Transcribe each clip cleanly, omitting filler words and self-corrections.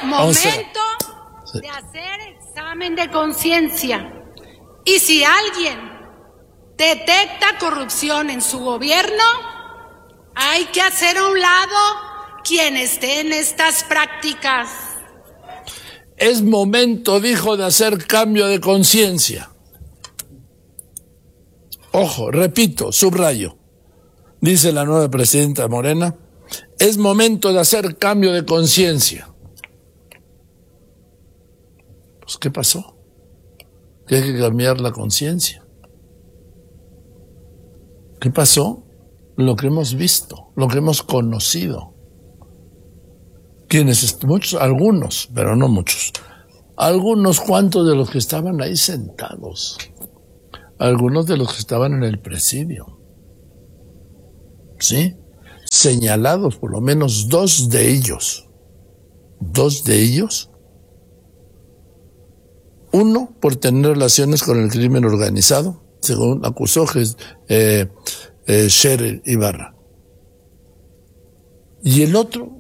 Momento de hacer examen de conciencia. Y si alguien detecta corrupción en su gobierno, hay que hacer a un lado quien esté en estas prácticas. Es momento, dijo, de hacer cambio de conciencia. Ojo, repito, subrayo. Dice la nueva presidenta Morena, es momento de hacer cambio de conciencia. Pues, ¿qué pasó? Que hay que cambiar la conciencia. ¿Qué pasó? Lo que hemos visto, lo que hemos conocido. ¿Quiénes? Muchos, algunos, pero no muchos. Algunos cuantos de los que estaban ahí sentados. Algunos de los que estaban en el presidio. ¿Sí? Señalados, por lo menos dos de ellos. Dos de ellos. Uno, por tener relaciones con el crimen organizado, según acusó Sheryl Ibarra. Y el otro,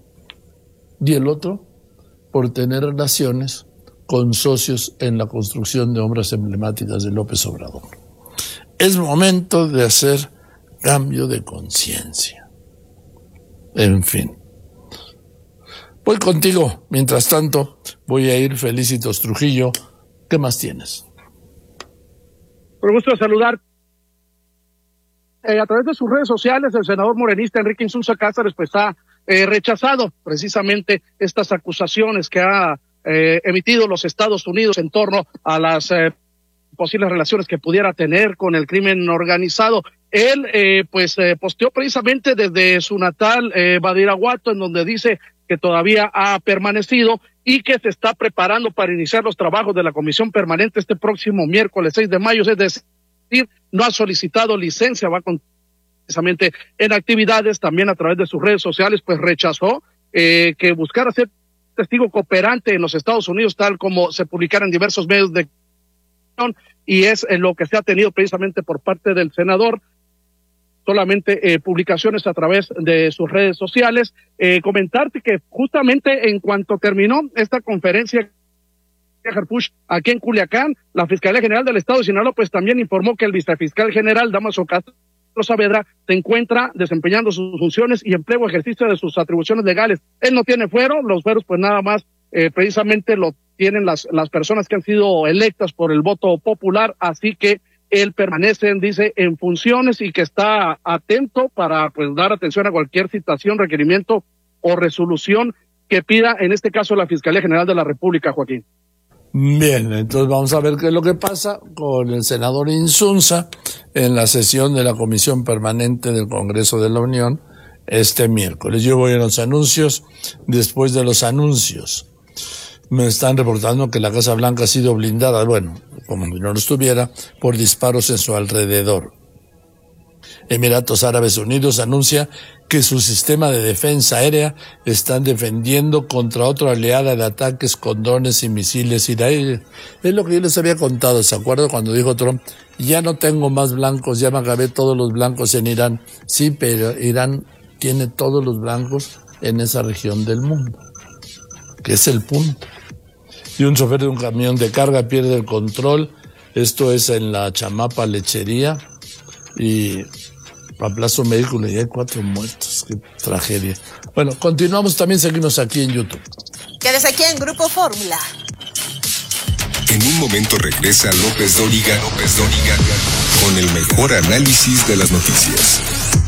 por tener relaciones con socios en la construcción de obras emblemáticas de López Obrador. Es momento de hacer cambio de conciencia. En fin. Voy contigo. Mientras tanto, voy a ir Felicitos Trujillo. ¿Qué más tienes? Por gusto de saludar. A través de sus redes sociales, el senador morenista Enrique Insunza Cáceres pues ha rechazado precisamente estas acusaciones que ha emitido los Estados Unidos en torno a las posibles relaciones que pudiera tener con el crimen organizado. Él posteó precisamente desde su natal Badiraguato, en donde dice que todavía ha permanecido y que se está preparando para iniciar los trabajos de la comisión permanente este próximo miércoles 6 de mayo, es decir, no ha solicitado licencia, va precisamente en actividades. También a través de sus redes sociales pues rechazó que buscara ser testigo cooperante en los Estados Unidos, tal como se publicara en diversos medios de comunicación, y es lo que se ha tenido precisamente por parte del senador. Solamente publicaciones a través de sus redes sociales. Comentarte que justamente en cuanto terminó esta conferencia aquí en Culiacán, la Fiscalía General del Estado de Sinaloa pues también informó que el vicefiscal general Dámaso Castro Saavedra se encuentra desempeñando sus funciones y en pleno ejercicio de sus atribuciones legales. Él no tiene fuero, los fueros pues nada más precisamente lo tienen las personas que han sido electas por el voto popular, así que él permanece, dice, en funciones y que está atento para pues dar atención a cualquier citación, requerimiento o resolución que pida, en este caso, la Fiscalía General de la República, Joaquín. Bien, entonces vamos a ver qué es lo que pasa con el senador Insunza en la sesión de la Comisión Permanente del Congreso de la Unión este miércoles. Yo voy a los anuncios. Después de los anuncios, me están reportando que la Casa Blanca ha sido blindada, bueno, como si no lo estuviera, por disparos en su alrededor. Emiratos Árabes Unidos anuncia que su sistema de defensa aérea están defendiendo contra otra oleada de ataques con drones y misiles iraníes. Es lo que yo les había contado, ¿se acuerdan cuando dijo Trump? Ya no tengo más blancos, ya me acabé todos los blancos en Irán. Sí, pero Irán tiene todos los blancos en esa región del mundo, que es el punto. Y un chofer de un camión de carga pierde el control, esto es en la Chamapa Lechería, y aplaza un vehículo y hay 4 muertos, qué tragedia. Bueno, continuamos, también seguimos aquí en YouTube. Quédese aquí en Grupo Fórmula. En un momento regresa López Dóriga con el mejor análisis de las noticias.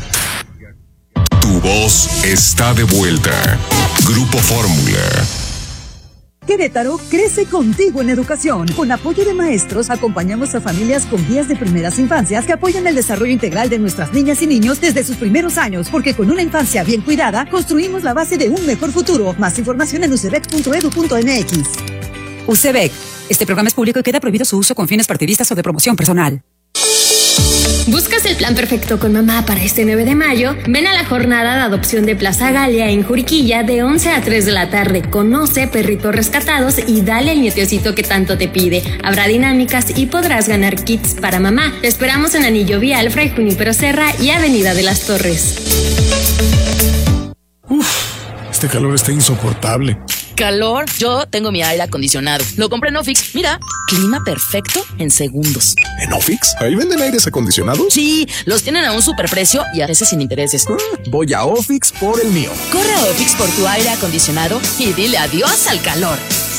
Tu voz está de vuelta. Grupo Fórmula. Querétaro crece contigo en educación. Con apoyo de maestros, acompañamos a familias con guías de primeras infancias que apoyan el desarrollo integral de nuestras niñas y niños desde sus primeros años, porque con una infancia bien cuidada, construimos la base de un mejor futuro. Más información en ucbec.edu.mx. UCEBEC. Este programa es público y queda prohibido su uso con fines partidistas o de promoción personal. ¿Buscas el plan perfecto con mamá para este 9 de mayo? Ven a la jornada de adopción de Plaza Galia en Juriquilla de 11 a 3 de la tarde. Conoce perritos rescatados y dale el nietecito que tanto te pide. Habrá dinámicas y podrás ganar kits para mamá. Te esperamos en Anillo Vial, Fray Junípero Serra y Avenida de las Torres. Este calor está insoportable. calor. Yo tengo mi aire acondicionado. Lo compré en Ofix. Mira, clima perfecto en segundos. ¿En Ofix? ¿Ahí venden aires acondicionados? Sí, los tienen a un superprecio y a veces sin intereses. Voy a Ofix por el mío. Corre a Ofix por tu aire acondicionado y dile adiós al calor.